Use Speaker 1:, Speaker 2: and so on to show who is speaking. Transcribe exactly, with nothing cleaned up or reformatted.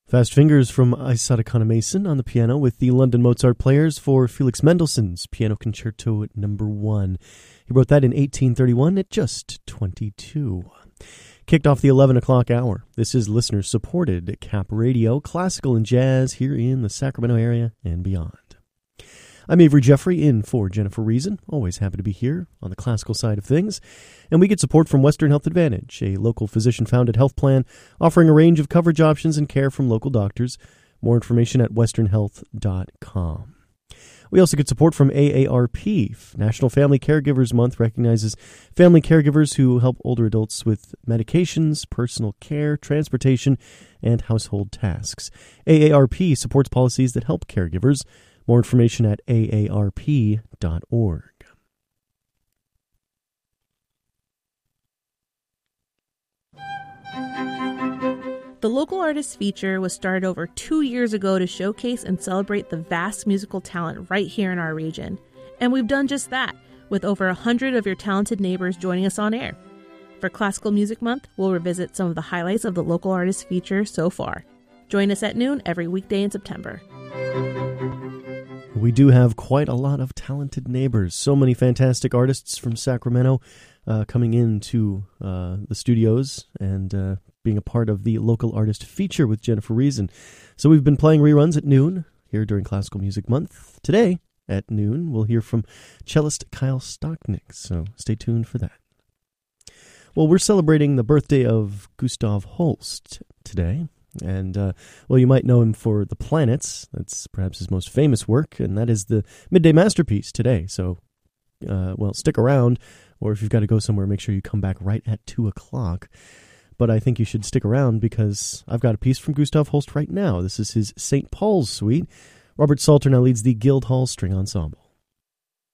Speaker 1: Fast Fingers from Isata Kanemason on the piano with the London Mozart Players for Felix Mendelssohn's Piano Concerto Number one. He wrote that in eighteen thirty-one at just twenty-two. Kicked off the eleven o'clock hour. This is listener-supported Cap Radio, classical and jazz here in the Sacramento area and beyond. I'm Avery Jeffrey, in for Jennifer Reason. Always happy to be here on the classical side of things. And we get support from Western Health Advantage, a local physician-founded health plan offering a range of coverage options and care from local doctors. More information at western health dot com. We also get support from A A R P. National Family Caregivers Month recognizes family caregivers who help older adults with medications, personal care, transportation, and household tasks. A A R P supports policies that help caregivers. More information at A A R P dot org.
Speaker 2: The Local Artists Feature was started over two years ago to showcase and celebrate the vast musical talent right here in our region. And we've done just that, with over a hundred of your talented neighbors joining us on air. For Classical Music Month, we'll revisit some of the highlights of the Local Artists Feature so far. Join us at noon every weekday in September.
Speaker 1: We do have quite a lot of talented neighbors. So many fantastic artists from Sacramento uh, coming into uh, the studios and uh, being a part of the Local Artist Feature with Jennifer Reason. So we've been playing reruns at noon here during Classical Music Month. Today at noon, we'll hear from cellist Kyle Stocknick, so stay tuned for that. Well, we're celebrating the birthday of Gustav Holst today. And, uh, well, you might know him for The Planets. That's perhaps his most famous work, and that is the midday masterpiece today. So, uh, well, stick around, or if you've got to go somewhere, make sure you come back right at two o'clock. But I think you should stick around because I've got a piece from Gustav Holst right now. This is his Saint Paul's Suite. Robert Salter now leads the Guildhall String Ensemble.